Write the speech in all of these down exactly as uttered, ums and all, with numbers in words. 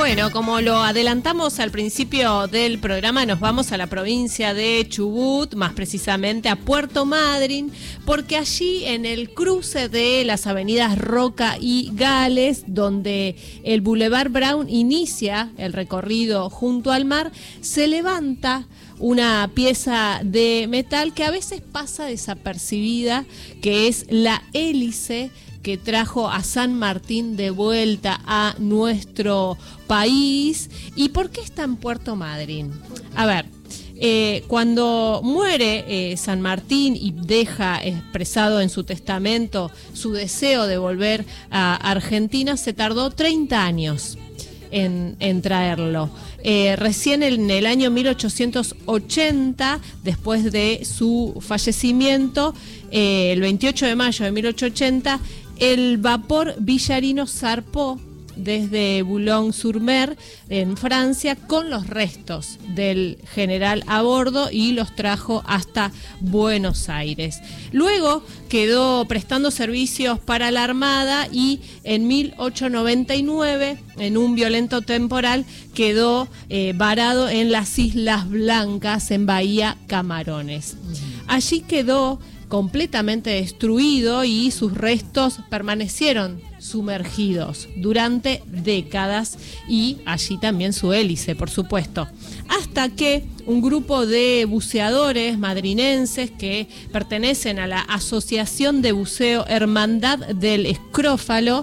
Bueno, como lo adelantamos al principio del programa, nos vamos a la provincia de Chubut, más precisamente a Puerto Madryn, porque allí en el cruce de las avenidas Roca y Gales, donde el Boulevard Brown inicia el recorrido junto al mar, se levanta una pieza de metal que a veces pasa desapercibida, que es la hélice que trajo a San Martín de vuelta a nuestro país. ¿Y por qué está en Puerto Madryn? A ver, eh, cuando muere eh, San Martín y deja expresado en su testamento su deseo de volver a Argentina, se tardó treinta años en, en traerlo. Eh, recién en el año mil ochocientos ochenta, después de su fallecimiento, eh, el veintiocho de mayo de mil ochocientos ochenta, el vapor Villarino zarpó desde Boulogne-sur-Mer, en Francia, con los restos del general a bordo y los trajo hasta Buenos Aires. Luego quedó prestando servicios para la Armada y en mil ochocientos noventa y nueve, en un violento temporal, quedó eh, varado en las Islas Blancas, en Bahía Camarones. Allí quedó completamente destruido y sus restos permanecieron sumergidos durante décadas, y allí también su hélice, por supuesto, hasta que un grupo de buceadores madrinenses que pertenecen a la Asociación de Buceo Hermandad del Escrófalo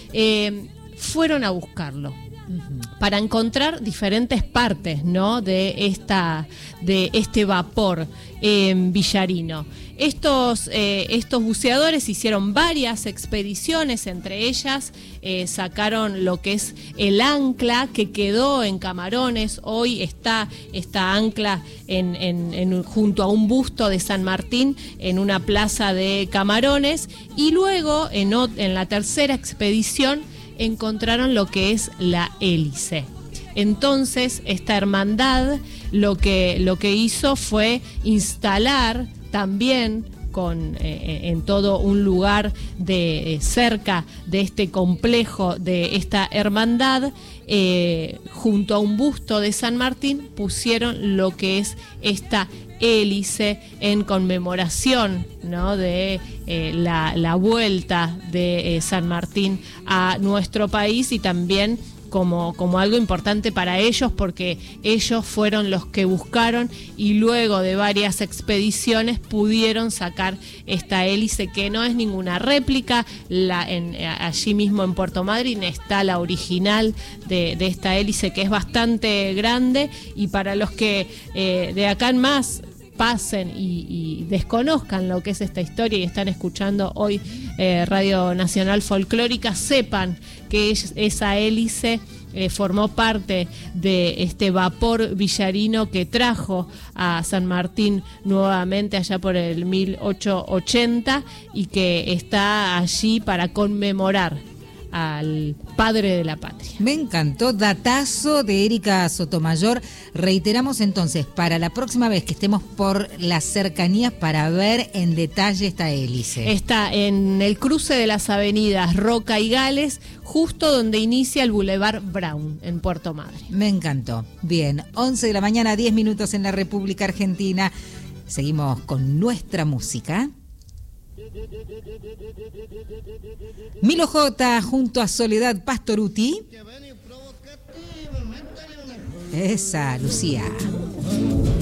eh, fueron a buscarlo para encontrar diferentes partes, ¿no?, de esta de este vapor eh, villarino. Estos, eh, estos buceadores hicieron varias expediciones, entre ellas eh, sacaron lo que es el ancla que quedó en Camarones. Hoy está esta ancla en, en, en, junto a un busto de San Martín en una plaza de Camarones, y luego en, en la tercera expedición encontraron lo que es la hélice. Entonces esta hermandad lo que, lo que hizo fue instalar también con, eh, en todo un lugar de eh, cerca de este complejo de esta hermandad, eh, junto a un busto de San Martín, pusieron lo que es esta hélice en conmemoración, ¿no?, de eh, la, la vuelta de eh, San Martín a nuestro país, y también Como, como algo importante para ellos, porque ellos fueron los que buscaron y luego de varias expediciones pudieron sacar esta hélice, que no es ninguna réplica. La, en, allí mismo en Puerto Madryn está la original de, de esta hélice, que es bastante grande, y para los que eh, de acá en más pasen y, y desconozcan lo que es esta historia y están escuchando hoy eh, Radio Nacional Folclórica, sepan que es, esa hélice eh, formó parte de este vapor villarino que trajo a San Martín nuevamente allá por el mil ochocientos ochenta, y que está allí para conmemorar al padre de la patria. Me encantó, datazo de Erika Sotomayor. Reiteramos entonces, para la próxima vez que estemos por las cercanías, para ver en detalle esta hélice. Está en el cruce de las avenidas Roca y Gales, justo donde inicia el Boulevard Brown, en Puerto Madryn. Me encantó. Bien, once de la mañana, diez minutos en la República Argentina. Seguimos con nuestra música. Milo J junto a Soledad Pastoruti. Esa, Lucía.